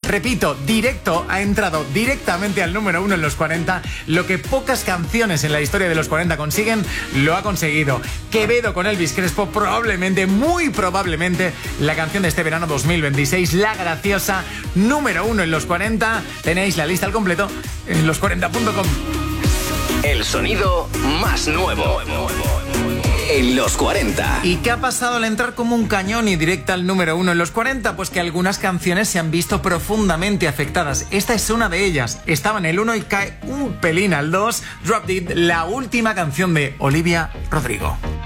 Repito, directo, ha entrado directamente al número 1 en los 40. Lo que pocas canciones en la historia de los 40 consiguen, lo ha conseguido. Quevedo con Elvis Crespo, probablemente, muy probablemente, la canción de este verano 2026, La Graciosa, número 1 en los 40. Tenéis la lista al completo en los40.com. El sonido más nuevo en los 40. ¿Y qué ha pasado al entrar como un cañón y directa al número 1 en los 40? Pues que algunas canciones se han visto profundamente afectadas. Esta es una de ellas. Estaba en el 1 y cae un pelín al 2. Drop Dead, la última canción de Olivia Rodrigo.